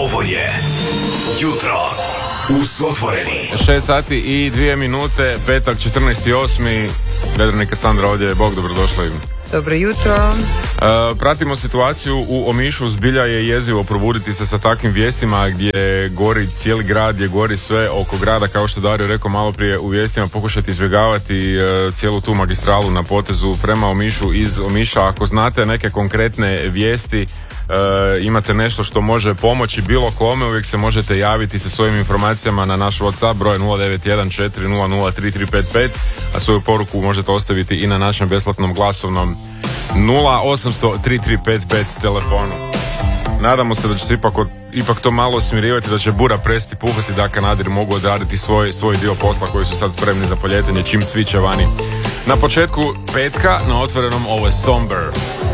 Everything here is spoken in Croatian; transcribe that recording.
Ovo je Jutro uz Otvoreni. 6 sati i 2 minute, petak 14.8. Vedran i Kasandra ovdje, Bog, dobrodošli. Dobro jutro. Pratimo situaciju u Omišu, zbilja je jezivo probuditi se sa takvim vijestima gdje gori cijeli grad, gdje gori sve oko grada, kao što Dario rekao malo prije u vijestima, pokušati izbjegavati cijelu tu magistralu na potezu prema Omišu iz Omiša. Ako znate neke konkretne vijesti, imate nešto što može pomoći bilo kome, uvijek se možete javiti sa svojim informacijama na naš WhatsApp broj 0914003355, a svoju poruku možete ostaviti i na našem besplatnom glasovnom 0800-3355 telefonu. Nadamo se da će se ipak to malo smirivati, da će bura presti puhati, da kanadiri mogu odraditi svoj dio posla koji su sad spremni za poljetanje čim svi će vani. Na početku petka na Otvorenom ovo je Somber.